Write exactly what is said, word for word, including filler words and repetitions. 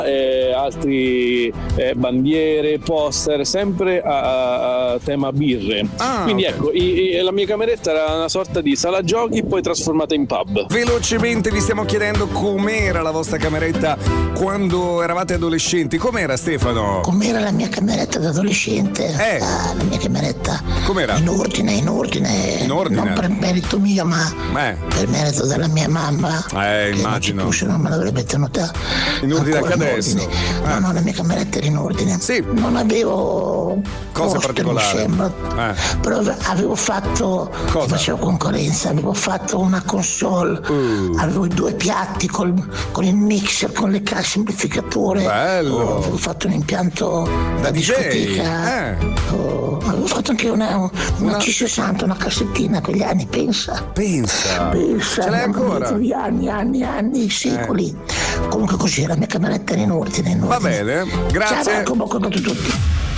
eh, altri eh, bandiere, poster, sempre a, a tema birre. Ah, Quindi okay. ecco, i, i, la mia cameretta era una sorta di sala giochi poi trasformata in pub. Velocemente vi stiamo chiedendo com'era la vostra cameretta quando eravate adolescenti. Com'era, Stefano? Com'era la mia cameretta da adolescente? Eh. Ah, la mia cameretta Com'era? in ordine, in ordine. In ordine? Non per merito mio, ma Eh. per merito della mia mamma. Eh, che immagino. Non, ci, non me l'avrebbe tenuta In ordine ancora anche in adesso. ordine. Eh. No, no, la mia cameretta era in ordine. Sì. Non avevo Cose poster, particolari. mi sembra. Eh. Però avevo fatto, Cosa? facevo concorrenza, avevo fatto una console, Uh. avevo i due piatti col, con il mixer, con le casse amplificatore. Bello. Oh, avevo fatto un impianto Da da D J. discoteca. Eh. Oh, avevo fatto anche una, una, Una- C sessanta, una cassettina a quegli anni, pensa. Pensa. Pensa, Ce l'hai ancora? Di anni, anni, anni, secoli. Comunque così la mia cameretta era in ordine, in Va ordine. bene, Ciao, grazie. Marco, buon colpo a tutti.